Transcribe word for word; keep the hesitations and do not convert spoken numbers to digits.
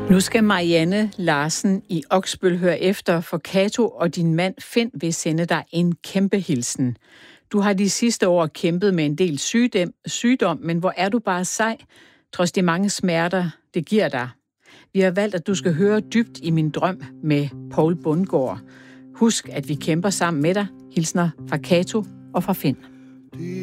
Nu skal Marianne Larsen i Oksbøl høre efter, for Cato og din mand Finn vil sende dig en kæmpe hilsen. Du har de sidste år kæmpet med en del sygdom, sygdom, men hvor er du bare sej, trods de mange smerter, det giver dig. Vi har valgt, at du skal høre Dybt i min drøm med Poul Bundgaard. Husk, at vi kæmper sammen med dig. Hilsner fra Cato og fra Finn.